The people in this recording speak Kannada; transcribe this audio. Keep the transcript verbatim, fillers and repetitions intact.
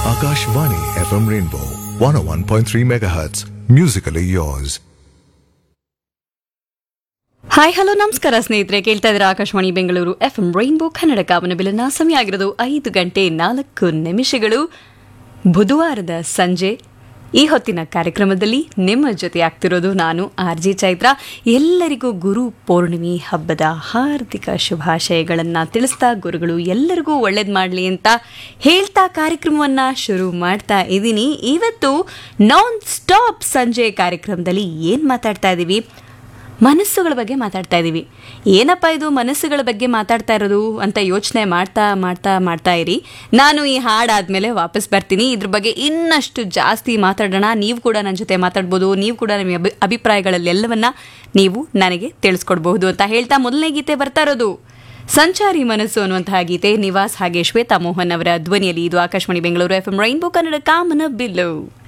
Akashvani F M Rainbow one oh one point three megahertz. Musically yours. Hi hello ನಮಸ್ಕಾರ ಸ್ನೇಹಿತರೆ, ಕೇಳ್ತಾ ಇದ್ದೀರಾ Akashvani Bengaluru F M rainbow Kannada ಕಾಮನ ಬಿಲನ ಸಮಯ ಆಗಿರೋದು ಐದು ಗಂಟೆ ನಾಲ್ಕು ನಿಮಿಷಗಳು. ಬುಧವಾರದ ಸಂಜೆ ಈ ಹೊತ್ತಿನ ಕಾರ್ಯಕ್ರಮದಲ್ಲಿ ನಿಮ್ಮ ಜೊತೆ ಆಗ್ತಿರೋದು ನಾನು ಆರ್ ಜಿ ಚೈತ್ರ. ಎಲ್ಲರಿಗೂ ಗುರು ಪೌರ್ಣಿಮೆ ಹಬ್ಬದ ಹಾರ್ದಿಕ ಶುಭಾಶಯಗಳನ್ನು ತಿಳಿಸ್ತಾ, ಗುರುಗಳು ಎಲ್ಲರಿಗೂ ಒಳ್ಳೇದು ಮಾಡಲಿ ಅಂತ ಹೇಳ್ತಾ ಕಾರ್ಯಕ್ರಮವನ್ನು ಶುರು ಮಾಡ್ತಾ ಇದ್ದೀನಿ. ಇವತ್ತು ನಾನ್ ಸ್ಟಾಪ್ ಸಂಜೆ ಕಾರ್ಯಕ್ರಮದಲ್ಲಿ ಏನು ಮಾತಾಡ್ತಾ ಇದ್ದೀವಿ? ಮನಸ್ಸುಗಳ ಬಗ್ಗೆ ಮಾತಾಡ್ತಾ ಇದ್ದೀವಿ. ಏನಪ್ಪ ಇದು ಮನಸ್ಸುಗಳ ಬಗ್ಗೆ ಮಾತಾಡ್ತಾ ಇರೋದು ಅಂತ ಯೋಚನೆ ಮಾಡ್ತಾ ಮಾಡ್ತಾ ಮಾಡ್ತಾ ಇರಿ. ನಾನು ಈ ಹಾಡಾದ್ಮೇಲೆ ವಾಪಸ್ ಬರ್ತೀನಿ. ಇದ್ರ ಬಗ್ಗೆ ಇನ್ನಷ್ಟು ಜಾಸ್ತಿ ಮಾತಾಡೋಣ. ನೀವು ಕೂಡ ನನ್ನ ಜೊತೆ ಮಾತಾಡ್ಬೋದು. ನೀವು ಕೂಡ ನಿಮ್ಮ ಅಭಿ ಅಭಿಪ್ರಾಯಗಳಲ್ಲೆಲ್ಲವನ್ನ ನೀವು ನನಗೆ ತಿಳಿಸ್ಕೊಡ್ಬಹುದು ಅಂತ ಹೇಳ್ತಾ ಮೊದಲನೇ ಗೀತೆ ಬರ್ತಾ ಇರೋದು ಸಂಚಾರಿ ಮನಸ್ಸು ಅನ್ನುವಂತಹ ಗೀತೆ. ನಿವಾಸ್ ಹಾಗೆ ಶ್ವೇತಾ ಮೋಹನ್ ಅವರ ಧ್ವನಿಯಲ್ಲಿ. ಇದು Akashvani Bengaluru F M rainbow Kannada ಕಾಮನ ಬಿಲ್ಲು.